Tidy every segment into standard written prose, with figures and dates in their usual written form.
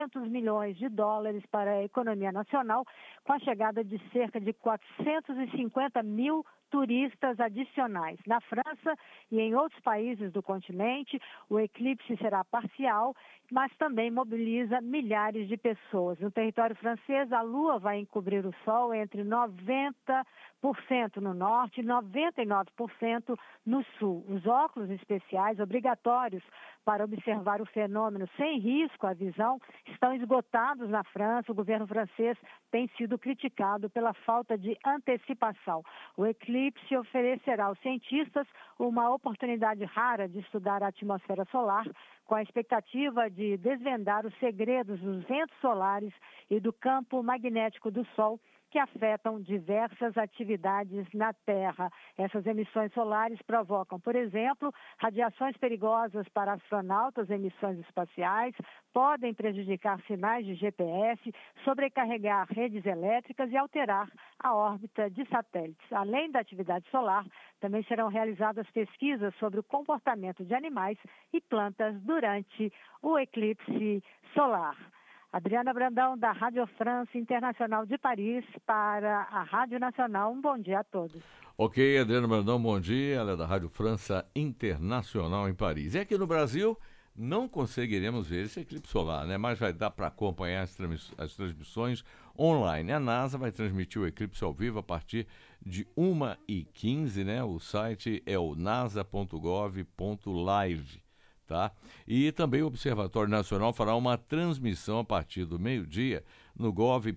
milhões de dólares para a economia nacional, com a chegada de cerca de 450 mil turistas adicionais. Na França e em outros países do continente, o eclipse será parcial, mas também mobiliza milhares de pessoas. No território francês, a Lua vai encobrir o Sol entre 90% no norte e 99% no sul. Os óculos especiais, obrigatórios para observar o fenômeno sem risco à visão, estão esgotados na França. O governo francês tem sido criticado pela falta de antecipação. O eclipse oferecerá aos cientistas uma oportunidade rara de estudar a atmosfera solar, com a expectativa de desvendar os segredos dos ventos solares e do campo magnético do Sol, que afetam diversas atividades na Terra. Essas emissões solares provocam, por exemplo, radiações perigosas para astronautas, emissões espaciais, podem prejudicar sinais de GPS, sobrecarregar redes elétricas e alterar a órbita de satélites. Além da atividade solar, também serão realizadas pesquisas sobre o comportamento de animais e plantas durante o eclipse solar. Adriana Brandão, da Rádio France Internacional de Paris, para a Rádio Nacional. Um bom dia a todos. Ok, Adriana Brandão, bom dia. Ela é da Rádio França Internacional em Paris. E aqui no Brasil não conseguiremos ver esse eclipse solar, né? Mas vai dar para acompanhar as transmissões online. A NASA vai transmitir o eclipse ao vivo a partir de 1h15, né? O site é o nasa.gov.live. Tá? E também o Observatório Nacional fará uma transmissão a partir do meio-dia no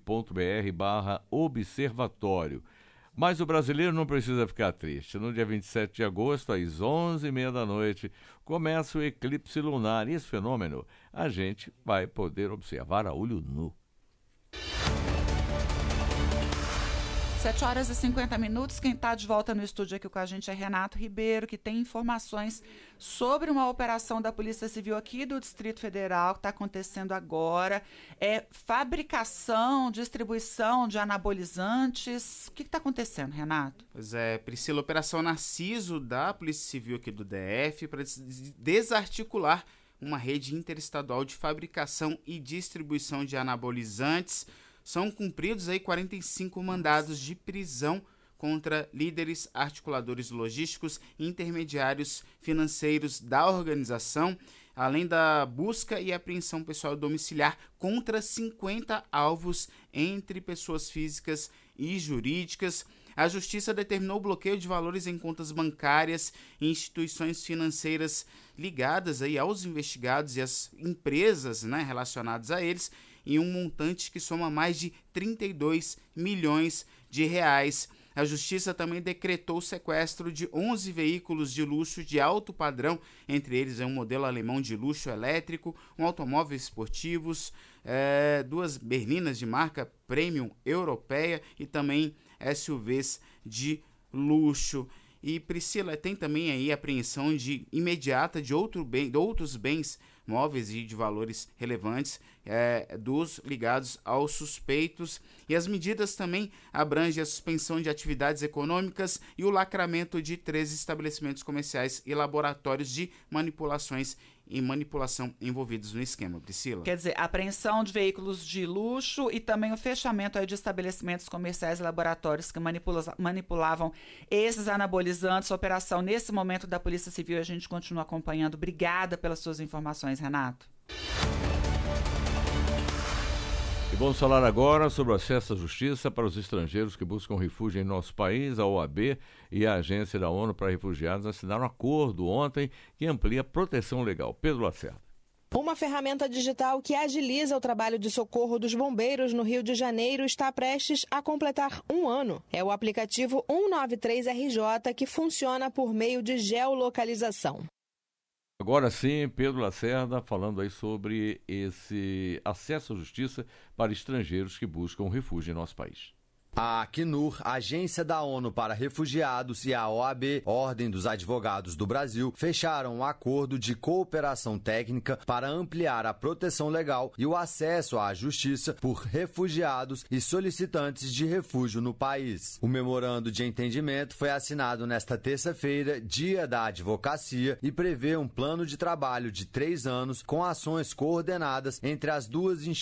gov.br/observatório. Mas o brasileiro não precisa ficar triste. No dia 27 de agosto, às 11h30 da noite, começa o eclipse lunar. E esse fenômeno a gente vai poder observar a olho nu. 7h50. Quem está de volta no estúdio aqui com a gente é Renato Ribeiro, que tem informações sobre uma operação da Polícia Civil aqui do Distrito Federal, que está acontecendo agora. É fabricação, distribuição de anabolizantes. O que está acontecendo, Renato? Pois é, Priscila, Operação Narciso da Polícia Civil aqui do DF para desarticular uma rede interestadual de fabricação e distribuição de anabolizantes. São cumpridos aí 45 mandados de prisão contra líderes, articuladores logísticos e intermediários financeiros da organização, além da busca e apreensão pessoal domiciliar contra 50 alvos entre pessoas físicas e jurídicas. A Justiça determinou o bloqueio de valores em contas bancárias e instituições financeiras ligadas aí aos investigados e às empresas, né, relacionadas a eles, em um montante que soma mais de 32 milhões de reais. A Justiça também decretou o sequestro de 11 veículos de luxo de alto padrão, entre eles um modelo alemão de luxo elétrico, um automóvel esportivos, 2 berlinas de marca premium europeia e também SUVs de luxo. E Priscila, tem também aí apreensão imediata de outros bens móveis e de valores relevantes dos ligados aos suspeitos. E as medidas também abrangem a suspensão de atividades econômicas e o lacramento de 13 estabelecimentos comerciais e laboratórios de manipulação envolvidos no esquema, Priscila. Quer dizer, apreensão de veículos de luxo e também o fechamento aí de estabelecimentos comerciais e laboratórios que manipulavam esses anabolizantes. A operação nesse momento da Polícia Civil, a gente continua acompanhando. Obrigada pelas suas informações, Renato. E vamos falar agora sobre o acesso à justiça para os estrangeiros que buscam refúgio em nosso país. A OAB e a Agência da ONU para Refugiados assinaram um acordo ontem que amplia a proteção legal. Pedro Lacerda. Uma ferramenta digital que agiliza o trabalho de socorro dos bombeiros no Rio de Janeiro está prestes a completar 1 ano. É o aplicativo 193RJ, que funciona por meio de geolocalização. Agora sim, Pedro Lacerda falando aí sobre esse acesso à justiça para estrangeiros que buscam refúgio em nosso país. A Acnur, Agência da ONU para Refugiados, e a OAB, Ordem dos Advogados do Brasil, fecharam um acordo de cooperação técnica para ampliar a proteção legal e o acesso à justiça por refugiados e solicitantes de refúgio no país. O memorando de entendimento foi assinado nesta terça-feira, dia da advocacia, e prevê um plano de trabalho de 3 anos com ações coordenadas entre as duas instituições